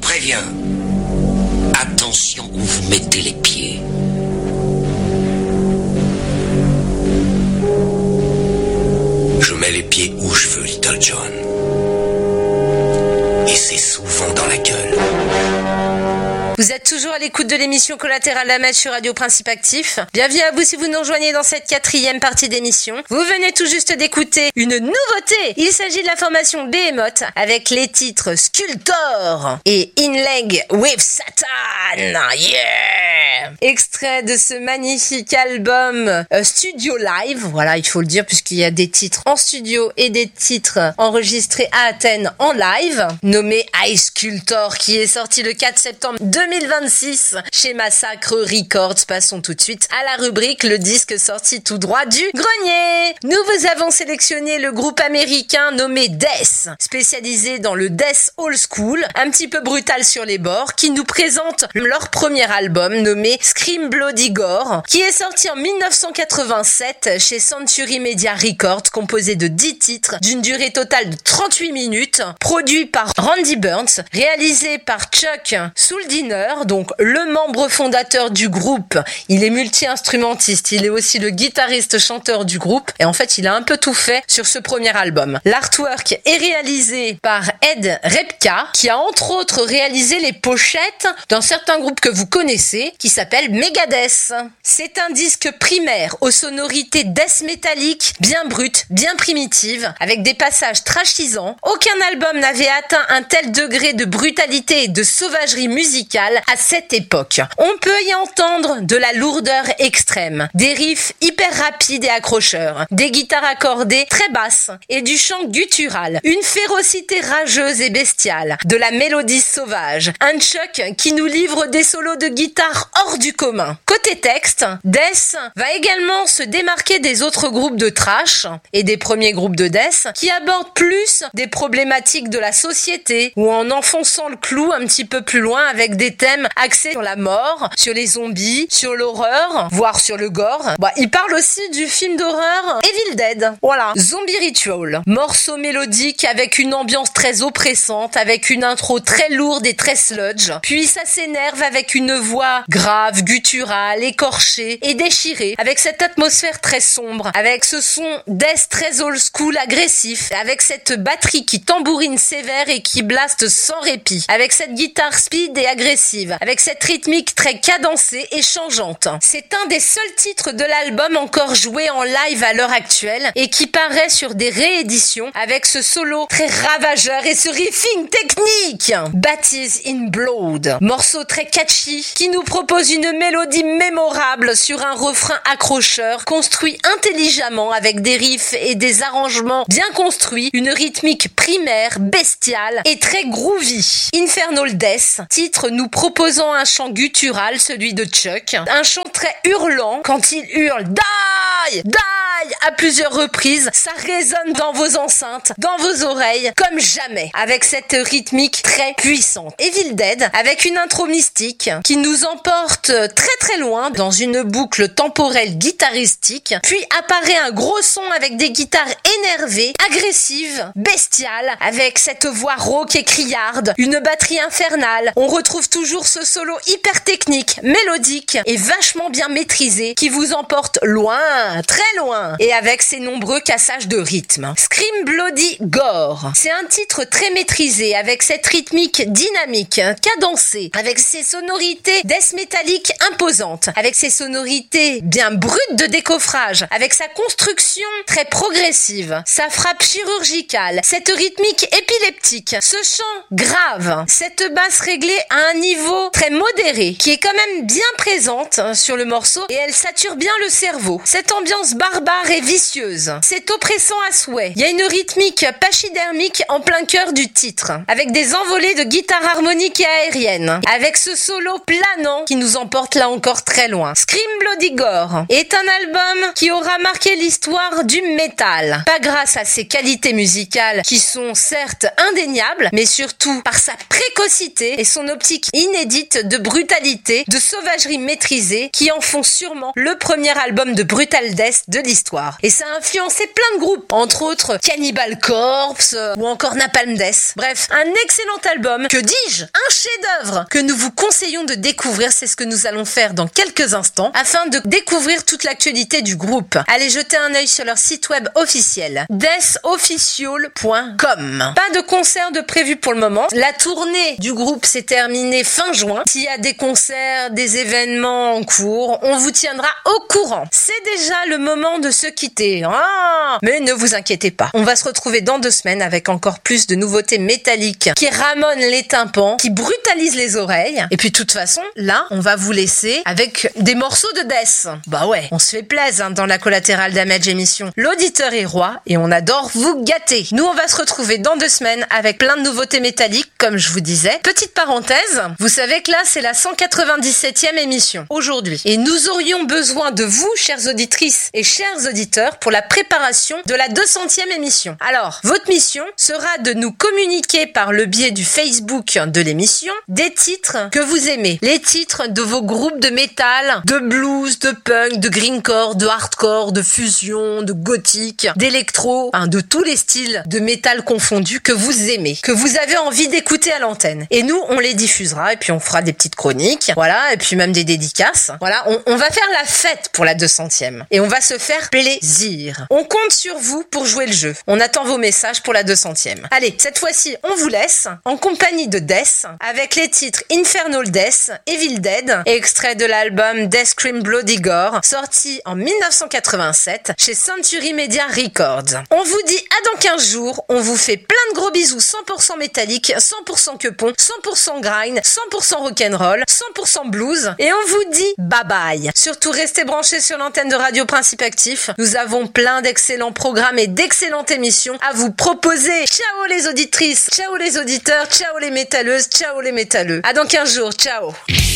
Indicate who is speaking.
Speaker 1: préviens. Attention où vous mettez les pieds. Je mets les pieds où je veux, Little John. Et c'est souvent dans la gueule.
Speaker 2: Vous êtes toujours à l'écoute de l'émission Collatéral la Mèche sur Radio Principe Actif. Bienvenue à vous si vous nous rejoignez dans cette 4e partie d'émission. Vous venez tout juste d'écouter une nouveauté. Il s'agit de la formation Behemoth avec les titres Sculptor et In Leg with Satan. Yeah! Extrait de ce magnifique album Studio Live. Voilà, il faut le dire puisqu'il y a des titres en studio et des titres enregistrés à Athènes en live. Nommé I Sculptor qui est sorti le 4 septembre 2026 chez Massacre Records. Passons tout de suite à la rubrique le disque sorti tout droit du grenier. Nous vous avons sélectionné le groupe américain nommé Death, spécialisé dans le Death Old School, un petit peu brutal sur les bords, qui nous présente leur premier album nommé Scream Bloody Gore, qui est sorti en 1987 chez Century Media Records, composé de 10 titres d'une durée totale de 38 minutes, produit par Randy Burns, réalisé par Chuck Schuldiner, donc le membre fondateur du groupe. Il est multi-instrumentiste, il est aussi le guitariste-chanteur du groupe, et en fait il a un peu tout fait sur ce premier album. L'artwork est réalisé par Ed Repka, qui a entre autres réalisé les pochettes d'un certain groupe que vous connaissez, qui s'appelle Megadeth. C'est un disque primaire aux sonorités death métallique, bien brutes, bien primitives, avec des passages trashisants. Aucun album n'avait atteint un tel degré de brutalité et de sauvagerie musicale à cette époque. On peut y entendre de la lourdeur extrême, des riffs hyper rapides et accrocheurs, des guitares accordées très basses et du chant guttural, une férocité rageuse et bestiale, de la mélodie sauvage, un Chuck qui nous livre des solos de guitare hors du commun. Côté texte, Death va également se démarquer des autres groupes de thrash et des premiers groupes de death qui abordent plus des problématiques de la société ou en enfonçant le clou un petit peu plus loin avec des thèmes axés sur la mort, sur les zombies, sur l'horreur, voire sur le gore. Il parle aussi du film d'horreur Evil Dead. Voilà, Zombie Ritual. Morceau mélodique avec une ambiance très oppressante, avec une intro très lourde et très sludge. Puis ça s'énerve avec une voix grave, gutturale, écorchée et déchirée, avec cette atmosphère très sombre, avec ce son death très old school agressif, avec cette batterie qui tambourine sévère et qui blaste sans répit, avec cette guitare speed et agressive, avec cette rythmique très cadencée et changeante. C'est un des seuls titres de l'album encore joué en live à l'heure actuelle et qui paraît sur des rééditions avec ce solo très ravageur et ce riffing technique. Baptise in Blood, morceau très catchy qui nous propose une mélodie mémorable sur un refrain accrocheur construit intelligemment avec des riffs et des arrangements bien construits, une rythmique primaire, bestiale et très groovy. Infernal Death, titre nous proposant un chant guttural, celui de Chuck, un chant très hurlant quand il hurle Die! Die! À plusieurs reprises, ça résonne dans vos enceintes, dans vos oreilles, comme jamais, avec cette rythmique très puissante. Evil Dead, avec une intro mystique qui nous emporte très très loin dans une boucle temporelle guitaristique, puis apparaît un gros son avec des guitares énervées, agressives, bestiales, avec cette voix rauque et criarde, une batterie infernale. On retrouve toujours ce solo hyper technique, mélodique et vachement bien maîtrisé qui vous emporte loin, très loin, et avec ses nombreux cassages de rythme. Scream Bloody Gore, c'est un titre très maîtrisé avec cette rythmique dynamique, cadencée, avec ses sonorités death métallique imposantes, avec ses sonorités bien brutes de décoffrage, avec sa construction très progressive, sa frappe chirurgicale, cette rythmique épileptique, ce chant grave, cette basse réglée à un niveau très modéré, qui est quand même bien présente sur le morceau et elle sature bien le cerveau. Cette ambiance barbare et vicieuse, c'est oppressant à souhait. Il y a une rythmique pachydermique en plein cœur du titre, avec des envolées de guitare harmonique et aérienne, avec ce solo planant qui nous nous emporte là encore très loin. Scream Bloody Gore est un album qui aura marqué l'histoire du métal. Pas grâce à ses qualités musicales qui sont certes indéniables, mais surtout par sa précocité et son optique inédite de brutalité, de sauvagerie maîtrisée qui en font sûrement le premier album de brutal death de l'histoire. Et ça a influencé plein de groupes, entre autres Cannibal Corpse ou encore Napalm Death. Bref, un excellent album, que dis-je, un chef-d'œuvre que nous vous conseillons de découvrir. C'est ce que nous allons faire dans quelques instants afin de découvrir toute l'actualité du groupe. Allez jeter un œil sur leur site web officiel, deathofficial.com. Pas de concert de prévu pour le moment. La tournée du groupe s'est terminée fin juin. S'il y a des concerts, des événements en cours, on vous tiendra au courant. C'est déjà le moment de se quitter. Mais ne vous inquiétez pas. On va se retrouver dans 2 semaines avec encore plus de nouveautés métalliques qui ramonnent les tympans, qui brutalisent les oreilles. Et puis de toute façon, là, on va vous laisser avec des morceaux de death. Bah ouais, on se fait plaisir dans la Collateral Damage émission. L'auditeur est roi et on adore vous gâter. Nous, on va se retrouver dans 2 semaines avec plein de nouveautés métalliques, comme je vous disais. Petite parenthèse, vous savez que là, c'est la 197e émission aujourd'hui. Et nous aurions besoin de vous, chères auditrices et chers auditeurs, pour la préparation de la 200e émission. Alors, votre mission sera de nous communiquer par le biais du Facebook de l'émission des titres que vous aimez. Les titres de vos groupes de métal, de blues, de punk, de greencore, de hardcore, de fusion, de gothique, d'électro, de tous les styles de métal confondus que vous aimez, que vous avez envie d'écouter à l'antenne. Et nous, on les diffusera et puis on fera des petites chroniques, voilà, et puis même des dédicaces. Voilà, on va faire la fête pour la 200e et on va se faire plaisir. On compte sur vous pour jouer le jeu. On attend vos messages pour la 200e. Allez, cette fois-ci, on vous laisse en compagnie de Death avec les titres Infernal Death, Evil Dead, extrait de l'album Death Scream Bloody Gore, sorti en 1987 chez Century Media Records. On vous dit à dans 15 jours, on vous fait plein de gros bisous 100% métallique, 100% quepon, 100% grind, 100% rock'n'roll, 100% blues et on vous dit bye bye. Surtout restez branchés sur l'antenne de Radio Principe Actif. Nous avons plein d'excellents programmes et d'excellentes émissions à vous proposer. Ciao les auditrices, ciao les auditeurs, ciao les métalleuses, ciao les métalleux. À dans 15 jours, ciao.